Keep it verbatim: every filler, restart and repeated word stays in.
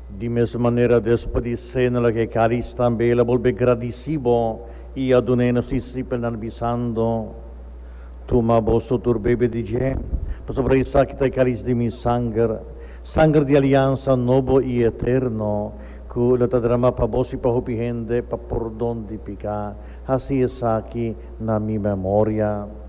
De mesma maneira, después de cena que caris também, la volve gradicibo e adunei nos discípulos bisando, tuma vosso turbebe dice, sobre isso que te caris de mi sangue, sangue de aliança novo e eterno, que la tadrama pa vosi pa hopihende pa perdão de pica, assim é aqui na minha memória.